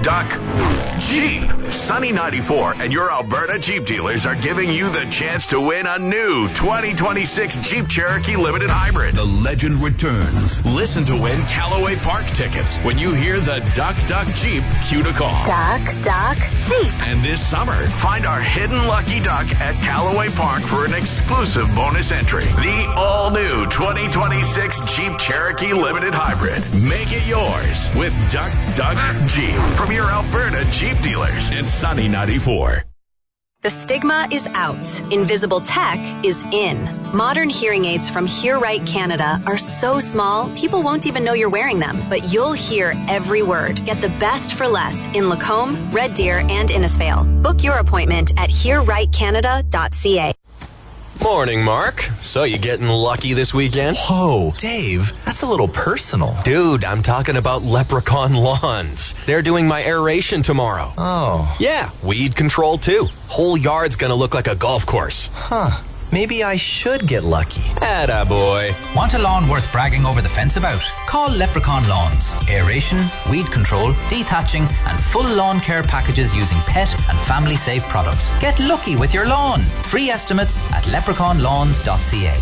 Duck, Jeep. Sunny 94 and your Alberta Jeep dealers are giving you the chance to win a new 2026 Jeep Cherokee Limited Hybrid. The legend returns. Listen to win Callaway Park tickets when you hear the Duck, Jeep cue to call. Duck, Jeep. And this summer, find our hidden lucky duck at Callaway Park for an exclusive bonus entry. The all-new 2026 Jeep Cherokee Limited Hybrid. Make it yours with Duck, Jeep from your Alberta Jeep dealers and Sunny 94. The stigma is out. Invisible tech is in. Modern hearing aids from Hear Right Canada are so small, people won't even know you're wearing them. But you'll hear every word. Get the best for less in Lacombe, Red Deer, and Innisfail. Book your appointment at hearrightcanada.ca. Morning, Mark. So you getting lucky this weekend? Whoa, Dave, that's a little personal. Dude, I'm talking about Leprechaun Lawns. They're doing my aeration tomorrow. Oh. Yeah, weed control too. Whole yard's gonna look like a golf course. Huh. Maybe I should get lucky. Attaboy. Want a lawn worth bragging over the fence about? Call Leprechaun Lawns. Aeration, weed control, dethatching, and full lawn care packages using pet and family-safe products. Get lucky with your lawn. Free estimates at leprechaunlawns.ca.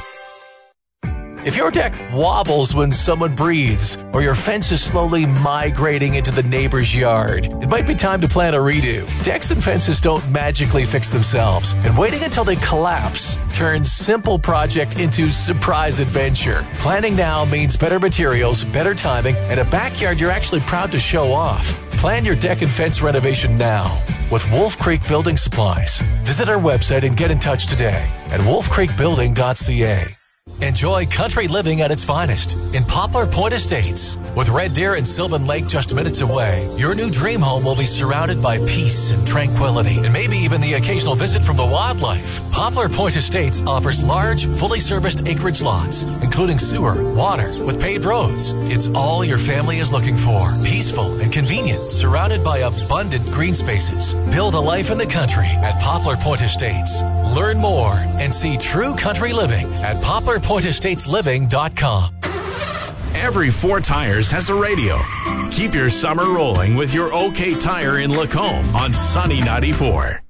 If your deck wobbles when someone breathes, or your fence is slowly migrating into the neighbor's yard, it might be time to plan a redo. Decks and fences don't magically fix themselves, and waiting until they collapse turns simple project into surprise adventure. Planning now means better materials, better timing, and a backyard you're actually proud to show off. Plan your deck and fence renovation now with Wolf Creek Building Supplies. Visit our website and get in touch today at wolfcreekbuilding.ca. Enjoy country living at its finest in Poplar Point Estates. With Red Deer and Sylvan Lake just minutes away, your new dream home will be surrounded by peace and tranquility, and maybe even the occasional visit from the wildlife. Poplar Point Estates offers large, fully serviced acreage lots, including sewer, water, with paved roads. It's all your family is looking for. Peaceful and convenient, surrounded by abundant green spaces. Build a life in the country at Poplar Point Estates. Learn more and see true country living at poplarpointestatesLiving.com. Every 4 Tires has a radio. Keep your summer rolling with your OK Tire in Lacombe on Sunny 94.